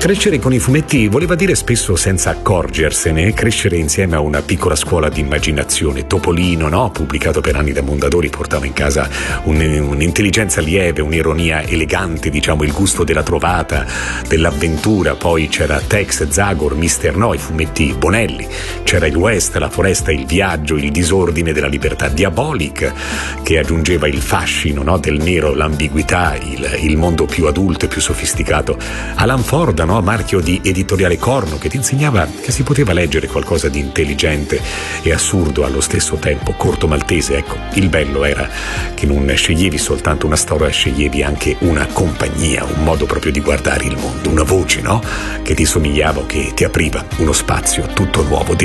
Crescere con i fumetti voleva dire spesso, senza accorgersene, crescere insieme a una piccola scuola di immaginazione. Topolino, no? Pubblicato per anni da Mondadori, portava in casa un'intelligenza lieve, un'ironia elegante, diciamo, il gusto della trovata, dell'avventura. Poi c'era Tex, Zagor, Mister No, i fumetti Bonelli. C'era il West, la foresta, il viaggio, il disordine della libertà. Diabolic, che aggiungeva il fascino, no? Del nero, l'ambiguità, il mondo più adulto e più sofisticato. Alan Ford, no? Marchio di editoriale Corno, che ti insegnava che si poteva leggere qualcosa di intelligente e assurdo allo stesso tempo. Corto Maltese, ecco, il bello era che non sceglievi soltanto una storia, sceglievi anche una compagnia, un modo proprio di guardare il mondo, una voce, no? Che ti somigliava o che ti apriva uno spazio tutto nuovo.